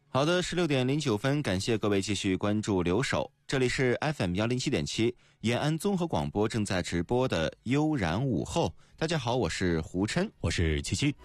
好的，16:09，感谢各位继续关注留守，这里是 FM107.7 延安综合广播正在直播的悠然午后。大家好，我是胡琛， 我是七七。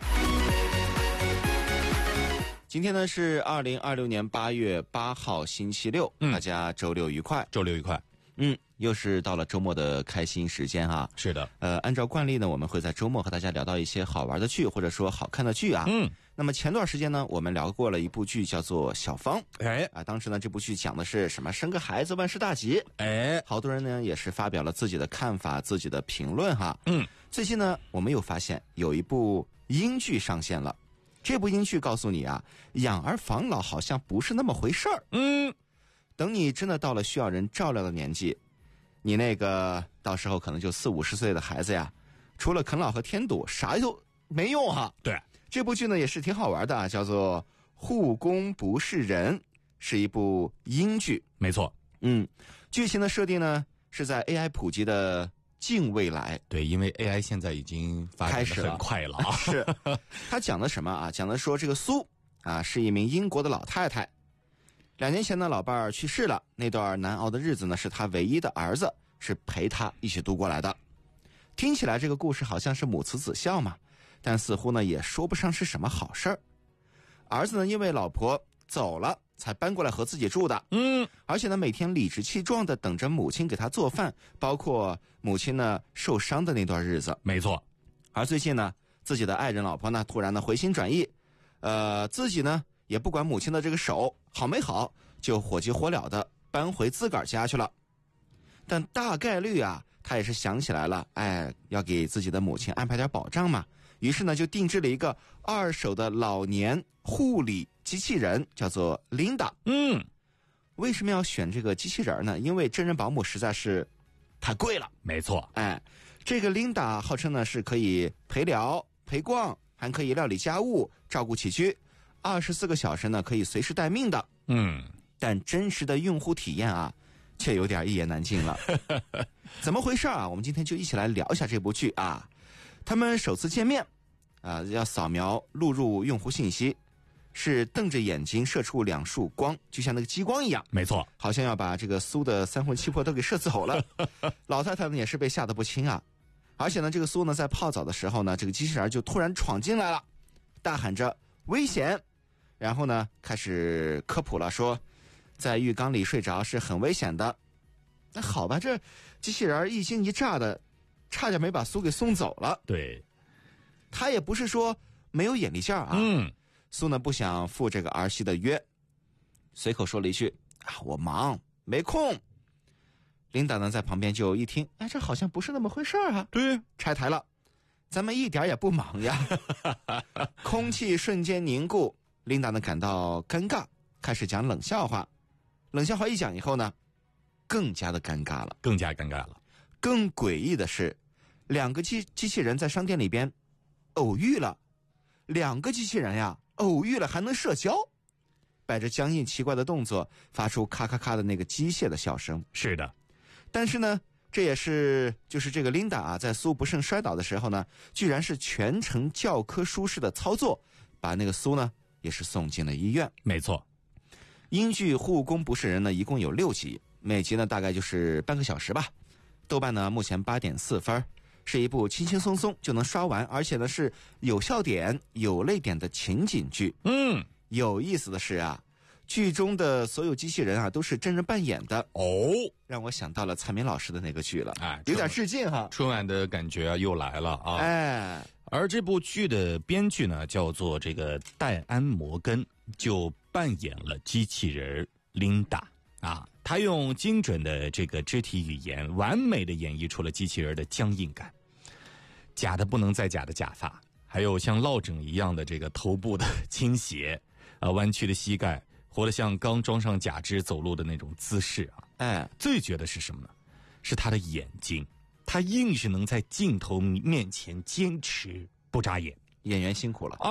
今天呢是2026年8月8号星期六，大家周六愉快。 周六愉快。 又是到了周末的开心时间哈。 是的。 按照惯例呢，我们会在周末和大家聊到一些好玩的剧，或者说好看的剧啊。那么前段时间呢，我们聊过了一部剧叫做《小芳》。当时呢这部剧讲的是什么？生个孩子万事大吉。好多人呢也是发表了自己的看法、自己的评论哈。最近呢，我们又发现有一部英剧上线了。这部英剧告诉你啊，养儿防老好像不是那么回事儿。等你真的到了需要人照料的年纪，你那个到时候可能就40-50岁的孩子呀，除了啃老和添堵，啥都没用哈。 对， 这部剧呢也是挺好玩的啊，叫做《护工不是人》，是一部英剧。 没错。 剧情的设定呢是在 AI 普及的近未来。 对，因为 AI 现在已经发展得很快了啊。 是，他讲的什么啊？讲的说这个苏啊是一名英国的老太太。2年前呢，老伴儿去世了，那段难熬的日子呢，是他唯一的儿子是陪他一起度过来的。听起来这个故事好像是母慈子孝嘛，但似乎呢也说不上是什么好事儿。儿子呢因为老婆走了才搬过来和自己住的。而且呢每天理直气壮的等着母亲给他做饭，包括母亲呢受伤的那段日子。 没错。 而最近呢，自己的爱人老婆呢突然呢回心转意，自己呢也不管母亲的这个手好没好，就火急火燎的搬回自个儿家去了。但大概率啊，他也是想起来了，要给自己的母亲安排点保障嘛。于是呢，就定制了一个2手的老年护理机器人，叫做 Linda。为什么要选这个机器人呢？因为真人保姆实在是太贵了。 没错。 这个 Linda 号称呢是可以陪聊、陪逛，还可以料理家务、照顾起居。24个小时呢可以随时待命的。但真实的用户体验啊却有点一言难尽了。怎么回事啊？我们今天就一起来聊一下这部剧啊。他们首次见面要扫描录入用户信息，是瞪着眼睛射出2束光，就像那个激光一样。 没错， 好像要把这个苏的3魂7魄都给射走了。老太太呢也是被吓得不轻啊。而且呢这个苏呢在泡澡的时候呢，这个机器人就突然闯进来了，大喊着危险，然后呢开始科普了，说在浴缸里睡着是很危险的。那好吧，这机器人一惊一乍的，差点没把苏给送走了。 对， 他也不是说没有眼力劲儿啊。苏呢不想赴这个儿媳的约，随口说了一句我忙没空。琳达呢在旁边就一听，这好像不是那么回事啊。 对， 拆台了，咱们一点也不忙呀。空气瞬间凝固，琳达呢感到尴尬，开始讲冷笑话。冷笑话一讲以后呢，更加的尴尬了。更诡异的是，2个机器人在商店里边偶遇了。2个机器人呀偶遇了还能社交，摆着僵硬奇怪的动作，发出咔咔咔的那个机械的笑声。 是的。 但是呢这也是就是这个琳达啊，在苏不慎摔倒的时候呢，居然是全程教科书式的操作，把那个苏呢也是送进了医院。 没错。 英剧《护工不是人》呢一共有6集，每集呢大概就是半个小时吧。豆瓣呢目前8.4分，是一部轻轻松松就能刷完，而且呢是有笑点有泪点的情景剧。有意思的是啊，剧中的所有机器人啊都是真人扮演的。让我想到了蔡明老师的那个剧了。有点致敬哈。 春晚的感觉又来了啊。而这部剧的编剧呢叫做这个戴安·摩根，就扮演了机器人琳达啊。他用精准的这个肢体语言，完美的演绎出了机器人的僵硬感，假的不能再假的假发，还有像落枕一样的这个头部的倾斜，弯曲的膝盖，活得像刚装上假肢走路的那种姿势啊。最绝的是什么呢？是他的眼睛，他硬是能在镜头面前坚持不眨眼。 演员辛苦了